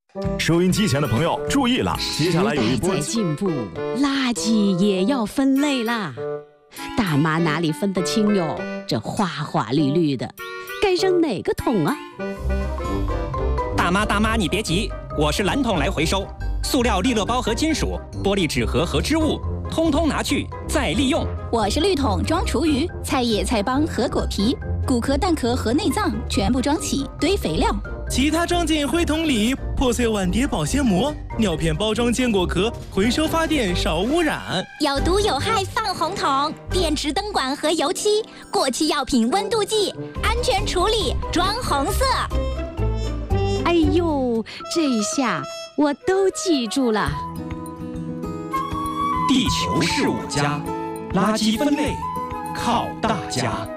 收音机前的朋友注意了，接下来有一波时代在进步，垃圾也要分类啦。大妈哪里分得清哟？这花花绿绿的，该扔哪个桶啊？ 大妈，你别急，我是蓝桶来回收。塑料利乐包和金属、玻璃纸盒和织物，通通拿去再利用。 我是绿桶装厨余，菜叶、菜帮和果皮，骨壳、蛋壳和内脏全部装起堆肥料。 其他装进灰桶里，破碎碗碟保鲜膜，尿片包装坚果壳，回收发电少污染。 有毒有害放红桶，电池灯管和油漆，过期药品温度计，安全处理装红色。 哎呦，这下我都记住了。 地球是我家，垃圾分类靠大家。